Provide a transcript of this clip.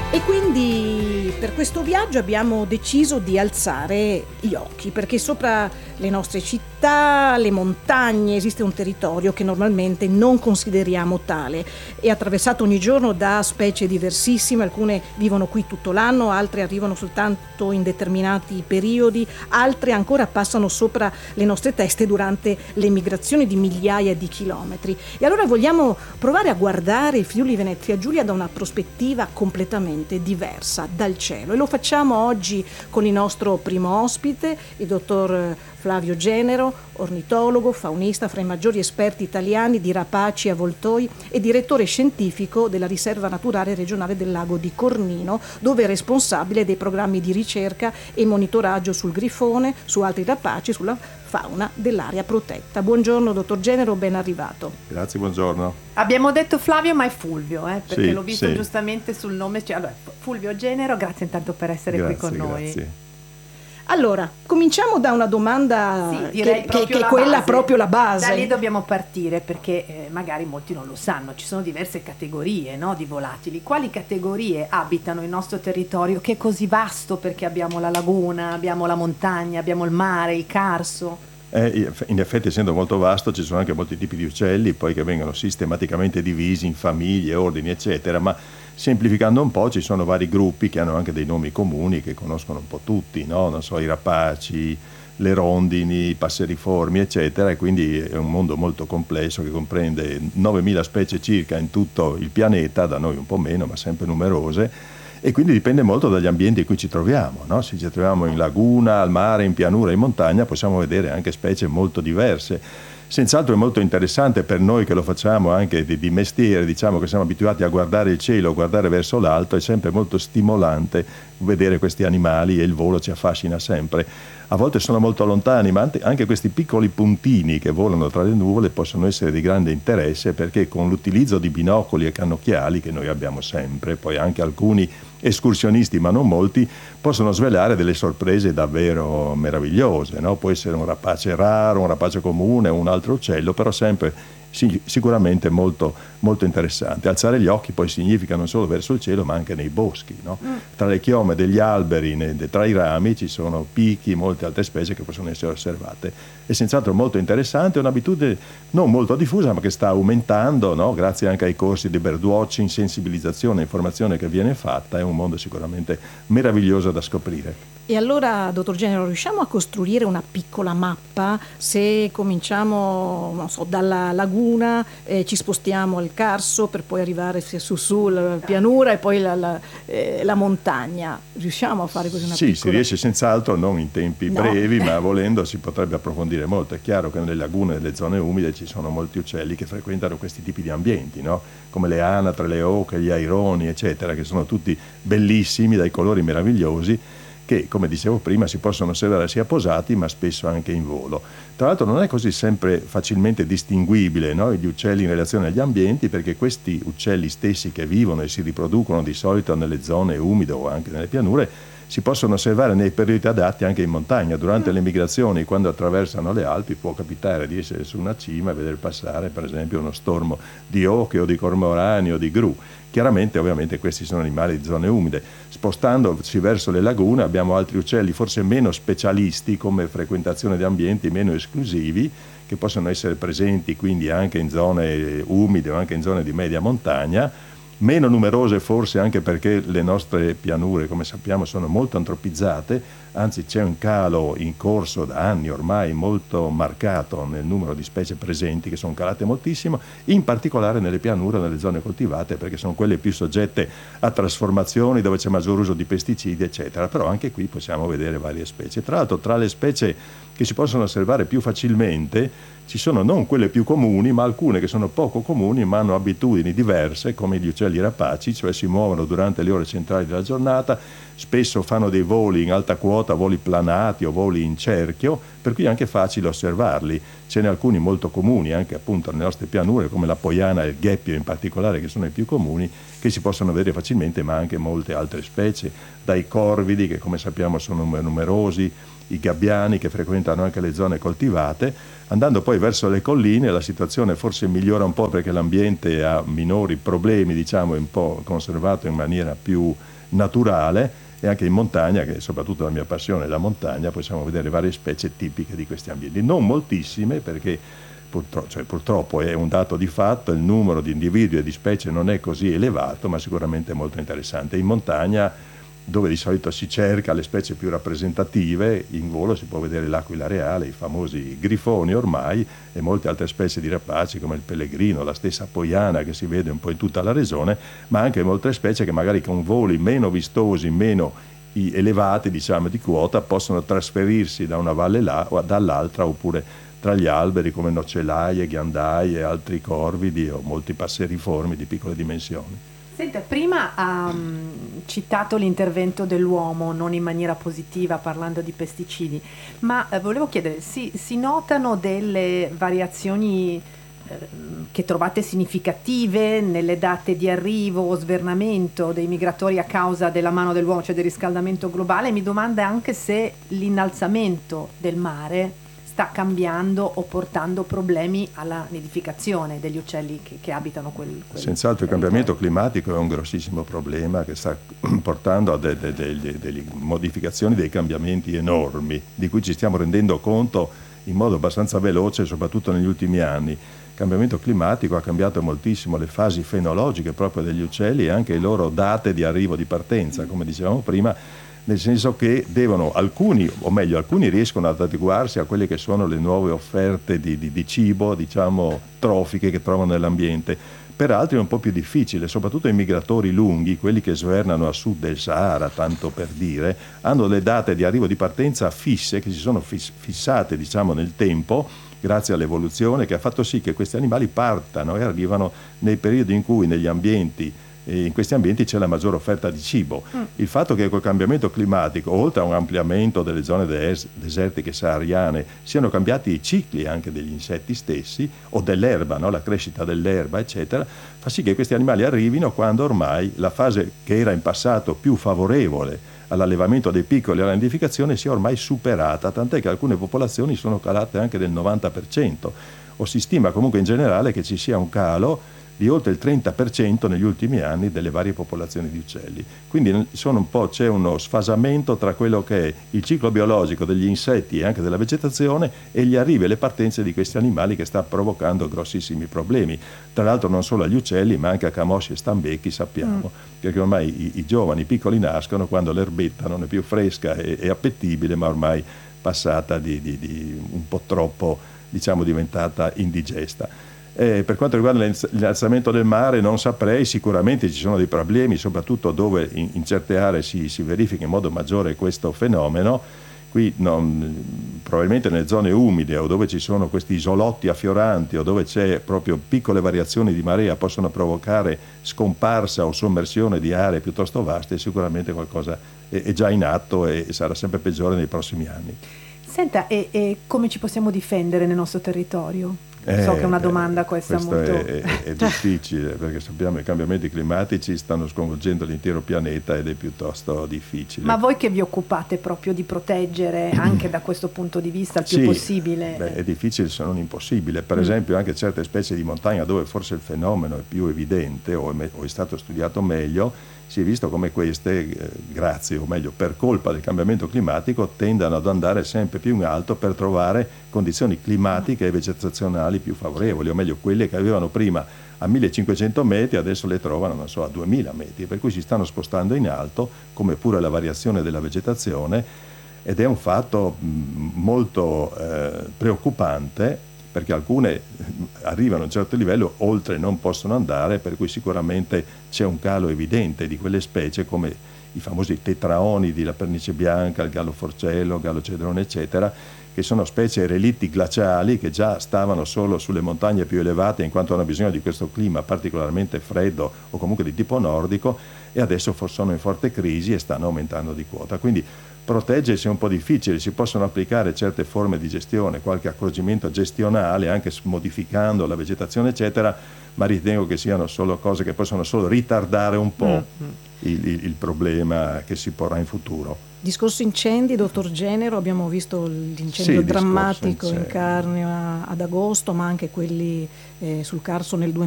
E quindi per questo viaggio abbiamo deciso di alzare gli occhi, perché sopra le nostre città, le montagne, esiste un territorio che normalmente non consideriamo tale. È attraversato ogni giorno da specie diversissime, alcune vivono qui tutto l'anno, altre arrivano soltanto in determinati periodi, altre ancora passano sopra le nostre teste durante le migrazioni di migliaia di chilometri. E allora vogliamo provare a guardare il Friuli Venezia Giulia da una prospettiva completamente diversa, dal cielo, e lo facciamo oggi con il nostro primo ospite, il dottor Flavio Genero, ornitologo, faunista, fra i maggiori esperti italiani di rapaci avvoltoi e direttore scientifico della riserva naturale regionale del lago di Cornino, dove è responsabile dei programmi di ricerca e monitoraggio sul grifone, su altri rapaci, sulla fauna dell'area protetta. Buongiorno dottor Genero, ben arrivato. Grazie, buongiorno. Abbiamo detto Flavio, ma è Fulvio, perché sì, l'ho visto sì. Giustamente sul nome. Allora, Fulvio Genero, grazie intanto per essere qui con noi. Grazie. Allora, cominciamo da una domanda direi che è quella proprio la base. Da lì dobbiamo partire perché magari molti non lo sanno, ci sono diverse categorie, no, di volatili. Quali categorie abitano il nostro territorio che è così vasto, perché abbiamo la laguna, abbiamo la montagna, abbiamo il mare, il carso? In effetti, essendo molto vasto, ci sono anche molti tipi di uccelli, poi che vengono sistematicamente divisi in famiglie, ordini, eccetera, ma semplificando un po' ci sono vari gruppi che hanno anche dei nomi comuni che conoscono un po' tutti, no? Non so, i rapaci, le rondini, i passeriformi, eccetera, e quindi è un mondo molto complesso che comprende 9.000 specie circa in tutto il pianeta, da noi un po' meno, ma sempre numerose. E quindi dipende molto dagli ambienti in cui ci troviamo, no? Se ci troviamo in laguna, al mare, in pianura, in montagna, possiamo vedere anche specie molto diverse. Senz'altro è molto interessante per noi che lo facciamo anche di mestiere, diciamo che siamo abituati a guardare il cielo, a guardare verso l'alto, è sempre molto stimolante vedere questi animali e il volo ci affascina sempre. A volte sono molto lontani, ma anche questi piccoli puntini che volano tra le nuvole possono essere di grande interesse, perché con l'utilizzo di binocoli e cannocchiali, che noi abbiamo sempre, poi anche alcuni escursionisti, ma non molti, possono svelare delle sorprese davvero meravigliose, no? Può essere un rapace raro, un rapace comune, un altro uccello, però sempre sicuramente molto, molto interessante. Alzare gli occhi poi significa non solo verso il cielo, ma anche nei boschi, no? Tra le chiome degli alberi, tra i rami ci sono picchi, molte altre specie che possono essere osservate. È senz'altro molto interessante, è un'abitudine non molto diffusa, ma che sta aumentando, no? Grazie anche ai corsi di birdwatching, sensibilizzazione, informazione che viene fatta. È un mondo sicuramente meraviglioso da scoprire. E allora, dottor Genero, riusciamo a costruire una piccola mappa? Se cominciamo, non so, dalla laguna, ci spostiamo al Carso per poi arrivare su la pianura e poi la montagna. Riusciamo a fare così una piccola? Sì, si riesce senz'altro, non in tempi brevi, ma volendo si potrebbe approfondire molto. È chiaro che nelle lagune e nelle zone umide ci sono molti uccelli che frequentano questi tipi di ambienti, no? Come le anatre, le oche, gli aironi, eccetera, che sono tutti bellissimi, dai colori meravigliosi, che, come dicevo prima, si possono osservare sia posati ma spesso anche in volo. Tra l'altro non è così sempre facilmente distinguibile, no? Gli uccelli in relazione agli ambienti, perché questi uccelli stessi che vivono e si riproducono di solito nelle zone umide o anche nelle pianure si possono osservare nei periodi adatti anche in montagna. Durante le migrazioni, quando attraversano le Alpi, può capitare di essere su una cima e vedere passare per esempio uno stormo di oche o di cormorani o di gru. Chiaramente, ovviamente, questi sono animali di zone umide. Spostandoci verso le lagune abbiamo altri uccelli forse meno specialisti, come frequentazione di ambienti meno esclusivi, che possono essere presenti quindi anche in zone umide o anche in zone di media montagna, meno numerose forse anche perché le nostre pianure, come sappiamo, sono molto antropizzate, anzi c'è un calo in corso da anni ormai molto marcato nel numero di specie presenti, che sono calate moltissimo, in particolare nelle pianure, nelle zone coltivate, perché sono quelle più soggette a trasformazioni, dove c'è maggior uso di pesticidi, eccetera. Però anche qui possiamo vedere varie specie. Tra l'altro, tra le specie che si possono osservare più facilmente ci sono non quelle più comuni, ma alcune che sono poco comuni ma hanno abitudini diverse, come gli uccelli rapaci, cioè si muovono durante le ore centrali della giornata, spesso fanno dei voli in alta quota, voli planati o voli in cerchio, per cui è anche facile osservarli. Ce ne alcuni molto comuni anche appunto nelle nostre pianure, come la poiana e il gheppio in particolare, che sono i più comuni, che si possono vedere facilmente, ma anche molte altre specie, dai corvidi, che come sappiamo sono numerosi, i gabbiani che frequentano anche le zone coltivate. Andando poi verso le colline la situazione forse migliora un po', perché l'ambiente ha minori problemi, diciamo, è un po' conservato in maniera più naturale, e anche in montagna, che è soprattutto la mia passione, la montagna, possiamo vedere varie specie tipiche di questi ambienti. Non moltissime, perché purtroppo è un dato di fatto, il numero di individui e di specie non è così elevato, ma sicuramente molto interessante. In montagna, dove di solito si cerca le specie più rappresentative, in volo si può vedere l'aquila reale, i famosi grifoni ormai, e molte altre specie di rapaci come il pellegrino, la stessa poiana che si vede un po' in tutta la regione, ma anche molte specie che magari con voli meno vistosi, meno elevati, diciamo, di quota, possono trasferirsi da una valle dall'altra, oppure tra gli alberi come noccelaie, ghiandaie, altri corvidi o molti passeriformi di piccole dimensioni. Senta, prima ha citato l'intervento dell'uomo, non in maniera positiva, parlando di pesticidi, ma volevo chiedere, si notano delle variazioni che trovate significative nelle date di arrivo o svernamento dei migratori a causa della mano dell'uomo, cioè del riscaldamento globale? Mi domanda anche se l'innalzamento del mare sta cambiando o portando problemi alla nidificazione degli uccelli che abitano quel Senz'altro il cambiamento climatico è un grossissimo problema che sta portando a delle modificazioni, dei cambiamenti enormi, di cui ci stiamo rendendo conto in modo abbastanza veloce, soprattutto negli ultimi anni. Il cambiamento climatico ha cambiato moltissimo le fasi fenologiche proprio degli uccelli e anche le loro date di arrivo, di partenza, come dicevamo prima, nel senso che alcuni riescono ad adeguarsi a quelle che sono le nuove offerte di cibo, diciamo, trofiche che trovano nell'ambiente. Per altri è un po' più difficile, soprattutto i migratori lunghi, quelli che svernano a sud del Sahara, tanto per dire, hanno le date di arrivo e di partenza fisse, che si sono fissate, diciamo, nel tempo, grazie all'evoluzione, che ha fatto sì che questi animali partano e arrivano nei periodi in cui in questi ambienti c'è la maggiore offerta di cibo. Il fatto che col cambiamento climatico, oltre a un ampliamento delle zone desertiche sahariane, siano cambiati i cicli anche degli insetti stessi o dell'erba, no? La crescita dell'erba, eccetera, fa sì che questi animali arrivino quando ormai la fase che era in passato più favorevole all'allevamento dei piccoli e alla nidificazione sia ormai superata, tant'è che alcune popolazioni sono calate anche del 90%, o si stima comunque in generale che ci sia un calo di oltre il 30% negli ultimi anni delle varie popolazioni di uccelli. Quindi c'è uno sfasamento tra quello che è il ciclo biologico degli insetti e anche della vegetazione e gli arrivi e le partenze di questi animali, che sta provocando grossissimi problemi. Tra l'altro non solo agli uccelli, ma anche a camosci e stambecchi, sappiamo, perché ormai i giovani, i piccoli nascono quando l'erbetta non è più fresca e appetibile, ma ormai passata di un po' troppo, diciamo, diventata indigesta. Per quanto riguarda l'innalzamento del mare non saprei, sicuramente ci sono dei problemi, soprattutto dove in certe aree si verifica in modo maggiore questo fenomeno. Qui probabilmente nelle zone umide o dove ci sono questi isolotti affioranti o dove c'è proprio piccole variazioni di marea possono provocare scomparsa o sommersione di aree piuttosto vaste. Sicuramente qualcosa è già in atto e sarà sempre peggiore nei prossimi anni. Senta, e come ci possiamo difendere nel nostro territorio? So che è una domanda questa molto... è difficile, perché sappiamo che i cambiamenti climatici stanno sconvolgendo l'intero pianeta ed è piuttosto difficile. Ma voi che vi occupate proprio di proteggere anche da questo punto di vista il più possibile? È difficile se non impossibile. Per esempio anche certe specie di montagna dove forse il fenomeno è più evidente o è stato studiato meglio, si è visto come queste, per colpa del cambiamento climatico, tendano ad andare sempre più in alto per trovare condizioni climatiche e vegetazionali più favorevoli, o meglio quelle che avevano prima a 1500 metri adesso le trovano, non so, a 2000 metri, per cui si stanno spostando in alto, come pure la variazione della vegetazione, ed è un fatto molto preoccupante, perché alcune arrivano a un certo livello, oltre non possono andare, per cui sicuramente c'è un calo evidente di quelle specie come i famosi tetraonidi, la pernice bianca, il gallo forcello, il gallo cedrone, eccetera, che sono specie relitti glaciali che già stavano solo sulle montagne più elevate in quanto hanno bisogno di questo clima particolarmente freddo o comunque di tipo nordico, e adesso sono in forte crisi e stanno aumentando di quota. Quindi proteggersi è un po' difficile, si possono applicare certe forme di gestione, qualche accorgimento gestionale, anche modificando la vegetazione, eccetera, ma ritengo che siano solo cose che possono solo ritardare un po' il problema che si porrà in futuro. Discorso incendi, dottor Genero, abbiamo visto l'incendio drammatico in Carnia ad agosto, ma anche quelli sul Carso nel 2000.